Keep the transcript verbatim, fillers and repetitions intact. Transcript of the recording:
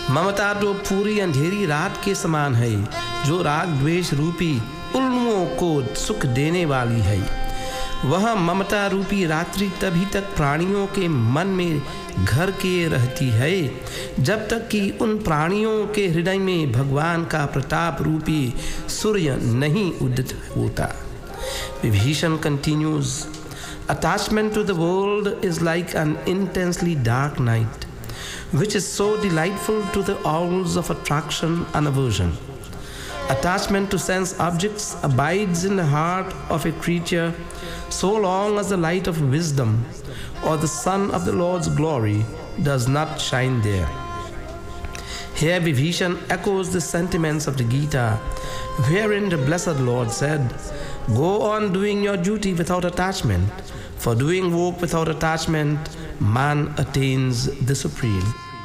ममता तो पूरी अंधेरी रात के समान है, जो राग द्वेष रूपी उल्लुओं को सुख देने वाली है। वह ममता रूपी रात्रि तभी तक प्राणियों के मन में घर किए रहती है, जब तक कि उन प्राणियों के हृदय में भगवान का प्रताप रूपी सूर्य नहीं उदित होता। Vibhishan continues, attachment to the world is like an intensely dark night, which is so delightful to the owls of attraction and aversion. Attachment to sense objects abides in the heart of a creature so long as the light of wisdom or the sun of the Lord's glory does not shine there. Here Vibhishan echoes the sentiments of the Gita, wherein the blessed Lord said, "Go on doing your duty without attachment, for doing work without attachment, man attains the supreme."